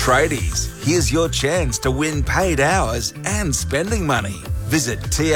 Tradies, here's your chance to win paid hours and spending money. Visit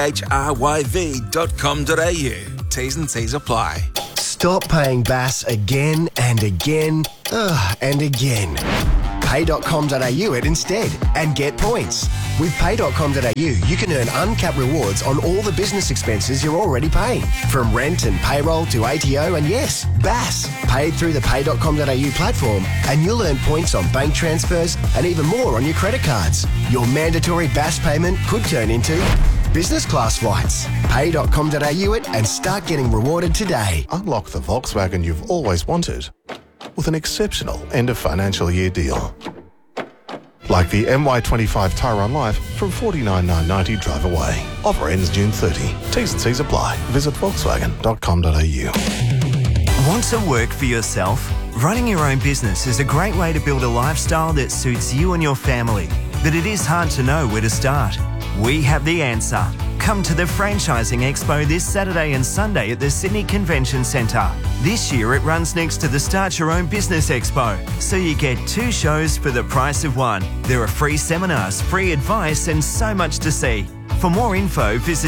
thryv.com.au. T's and C's apply. Stop paying BAS again and again and again. Pay.com.au it instead and get points. With Pay.com.au, you can earn uncapped rewards on all the business expenses you're already paying. From rent and payroll to ATO and yes, BAS. Paid through the Pay.com.au platform and you'll earn points on bank transfers and even more on your credit cards. Your mandatory BAS payment could turn into business class flights. Pay.com.au it and start getting rewarded today. Unlock the Volkswagen you've always wanted with an exceptional end of financial year deal. Like the MY25 Tyrone Life from $49,990 drive away. Offer ends June 30. T's and C's apply. Visit Volkswagen.com.au. Want to work for yourself? Running your own business is a great way to build a lifestyle that suits you and your family, but it is hard to know where to start. We have the answer. Come to the Franchising Expo this Saturday and Sunday at the Sydney Convention Centre. This year it runs next to the Start Your Own Business Expo, so you get 2 shows for the price of 1. There are free seminars, free advice and so much to see. For more info, visit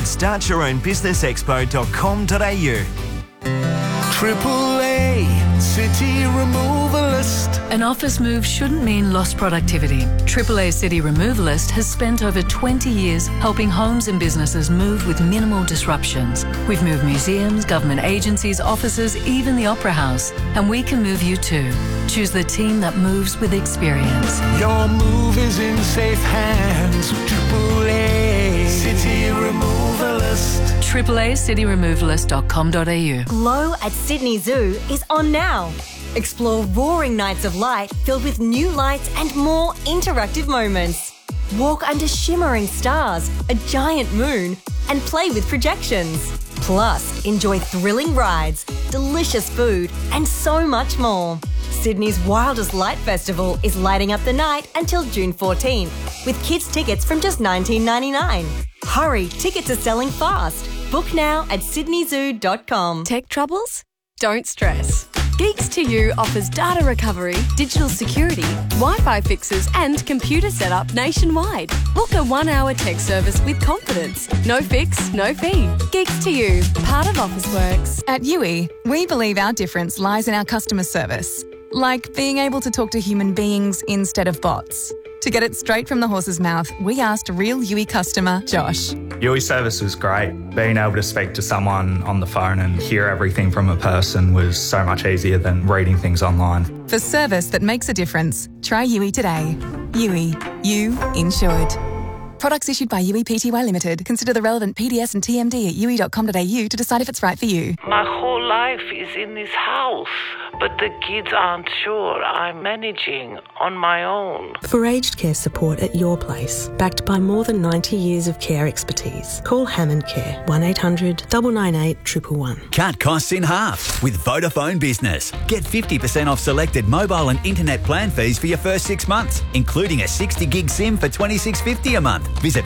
startyourownbusinessexpo.com.au. AAA City Removalist. An office move shouldn't mean lost productivity. AAA City Removalist has spent over 20 years helping homes and businesses move with minimal disruptions. We've moved museums, government agencies, offices, even the Opera House. And we can move you too. Choose the team that moves with experience. Your move is in safe hands with AAA City Removalist. AAACityRemovalist.com.au. Glow at Sydney Zoo is on now. Explore roaring nights of light filled with new lights and more interactive moments. Walk under shimmering stars, a giant moon, and play with projections. Plus, enjoy thrilling rides, delicious food, and so much more. Sydney's wildest light festival is lighting up the night until June 14, with kids' tickets from just $19.99. Hurry, tickets are selling fast. Book now at sydneyzoo.com. Tech troubles? Don't stress. Geeks2U offers data recovery, digital security, Wi-Fi fixes and computer setup nationwide. Book a 1-hour tech service with confidence. No fix, no fee. Geeks2U, part of Officeworks. At UE, we believe our difference lies in our customer service. Like being able to talk to human beings instead of bots. To get it straight from the horse's mouth, we asked real UE customer Josh. UE service was great. Being able to speak to someone on the phone and hear everything from a person was so much easier than reading things online. For service that makes a difference, try UE today. UE, you insured. Products issued by UE Pty Limited. Consider the relevant PDS and TMD at ue.com.au to decide if it's right for you. My whole life is in this house, but the kids aren't sure I'm managing on my own. For aged care support at your place, backed by more than 90 years of care expertise, call Hammond Care, 1800 998 111. Cut costs in half with Vodafone Business. Get 50% off selected mobile and internet plan fees for your first 6 months, including a 60 gig SIM for $26.50 a month. Visit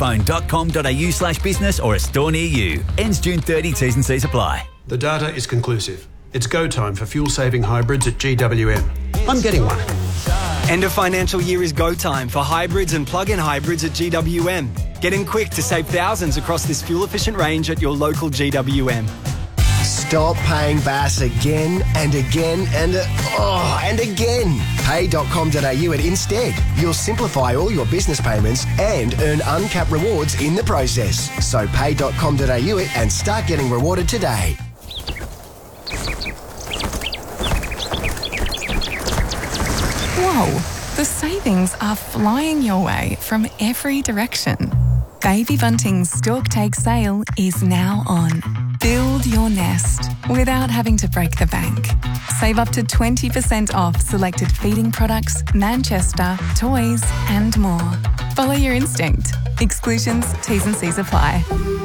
vodafone.com.au/business or a store near you. Ends June 30, T's and C's apply. The data is conclusive. It's go time for fuel-saving hybrids at GWM. I'm getting one. End of financial year is go time for hybrids and plug-in hybrids at GWM. Get in quick to save thousands across this fuel-efficient range at your local GWM. Stop paying BAS again and again and again. Pay.com.au it instead. You'll simplify all your business payments and earn uncapped rewards in the process. So pay.com.au it and start getting rewarded today. Whoa, the savings are flying your way from every direction. Baby Bunting's Stork Take sale is now on. Build your nest without having to break the bank. Save up to 20% off selected feeding products, Manchester, toys and more. Follow your instinct. Exclusions, T's and C's apply.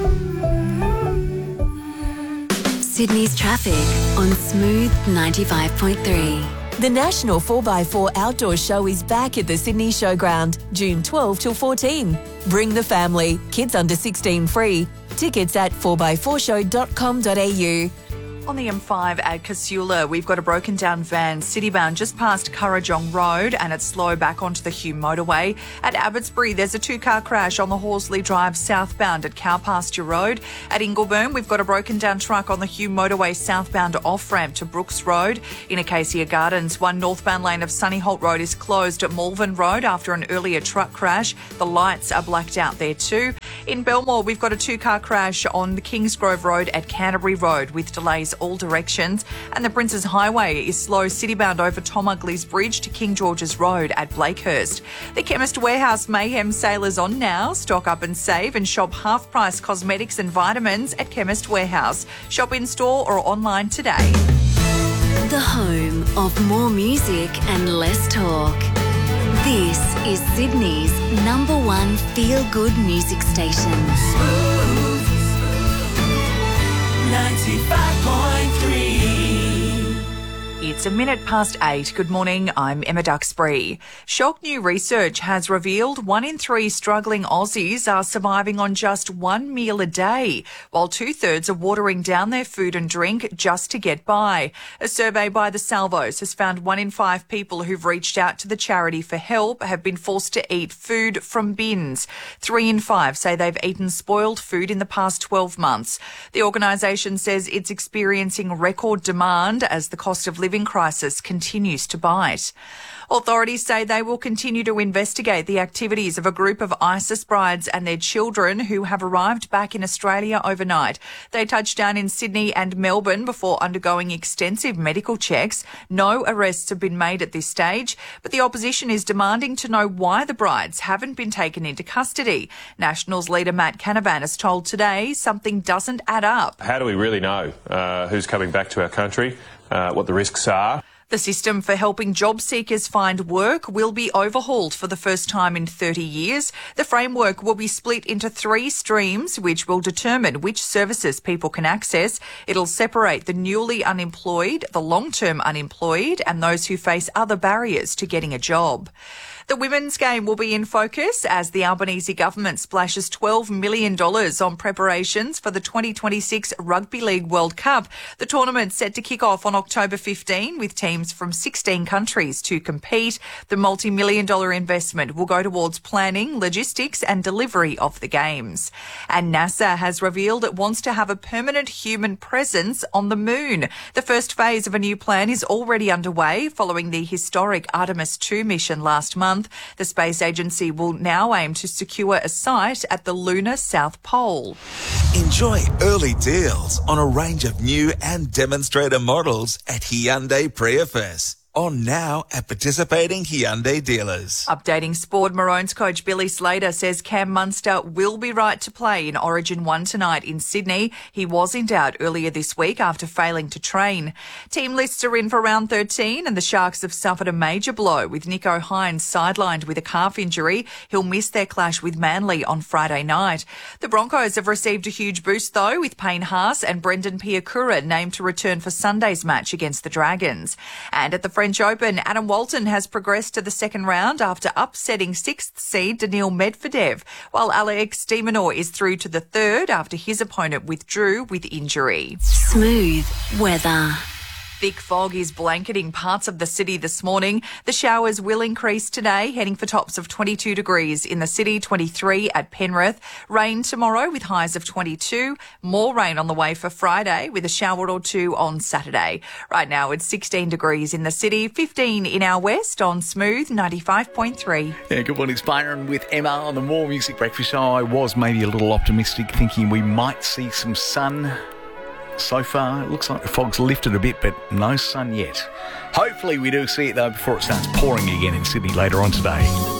Sydney's traffic on Smooth 95.3. The National 4x4 Outdoor Show is back at the Sydney Showground, June 12 till 14. Bring the family, kids under 16 free. Tickets at 4x4show.com.au. On the M5 at Casula, we've got a broken down van citybound just past Currajong Road and it's slow back onto the Hume motorway. At Abbotsbury, there's a 2-car crash on the Horsley Drive southbound at Cowpasture Road. At Ingleburn, we've got a broken down truck on the Hume motorway southbound off-ramp to Brooks Road. In Acacia Gardens, one northbound lane of Sunnyholt Road is closed at Malvern Road after an earlier truck crash. The lights are blacked out there too. In Belmore, we've got a 2-car crash on the Kingsgrove Road at Canterbury Road with delays all directions, and the Princes Highway is slow citybound over Tom Ugley's Bridge to King George's Road at Blakehurst. The Chemist Warehouse Mayhem sale is on now. Stock up and save and shop half-price cosmetics and vitamins at Chemist Warehouse. Shop in store or online today. The home of more music and less talk. This is Sydney's #1 feel-good music station. 95.3. It's a minute past 8. Good morning, I'm Emma Duxbury. Shock new research has revealed 1 in 3 struggling Aussies are surviving on just 1 meal a day, while 2/3 are watering down their food and drink just to get by. A survey by the Salvos has found 1 in 5 people who've reached out to the charity for help have been forced to eat food from bins. 3 in 5 say they've eaten spoiled food in the past 12 months. The organisation says it's experiencing record demand as the cost of living crisis continues to bite. Authorities say they will continue to investigate the activities of a group of ISIS brides and their children who have arrived back in Australia overnight. They touched down in Sydney and Melbourne before undergoing extensive medical checks. No arrests have been made at this stage, but the opposition is demanding to know why the brides haven't been taken into custody. Nationals leader Matt Canavan has told Today something doesn't add up. How do we really know who's coming back to our country, what the risks are? The system for helping job seekers find work will be overhauled for the first time in 30 years. The framework will be split into 3 streams, which will determine which services people can access. It'll separate the newly unemployed, the long-term unemployed, and those who face other barriers to getting a job. The women's game will be in focus as the Albanese government splashes $12 million on preparations for the 2026 Rugby League World Cup. The tournament's set to kick off on October 15 with teams from 16 countries to compete. The multi-million-dollar investment will go towards planning, logistics and delivery of the games. And NASA has revealed it wants to have a permanent human presence on the moon. The first phase of a new plan is already underway following the historic Artemis 2 mission last month. The space agency will now aim to secure a site at the lunar South Pole. Enjoy early deals on a range of new and demonstrator models at Hyundai Prius. On now at participating Hyundai dealers. Updating sport, Maroons coach Billy Slater says Cam Munster will be right to play in Origin 1 tonight in Sydney. He was in doubt earlier this week after failing to train. Team lists are in for round 13 and the Sharks have suffered a major blow with Nico Hines sidelined with a calf injury. He'll miss their clash with Manly on Friday night. The Broncos have received a huge boost though, with Payne Haas and Brendan Piakura named to return for Sunday's match against the Dragons. And at the French Open, Adam Walton has progressed to the second round after upsetting 6th seed Daniil Medvedev, while Alex de Minaur is through to the third after his opponent withdrew with injury. Smooth weather. Thick fog is blanketing parts of the city this morning. The showers will increase today, heading for tops of 22 degrees in the city, 23 at Penrith. Rain tomorrow with highs of 22. More rain on the way for Friday with a shower or 2 on Saturday. Right now it's 16 degrees in the city, 15 in our west on Smooth 95.3. Yeah, good morning, Byron with Emma on the More Music Breakfast Show. I was maybe a little optimistic, thinking we might see some sun. So far, it looks like the fog's lifted a bit, but no sun yet. Hopefully we do see it, though, before it starts pouring again in Sydney later on today.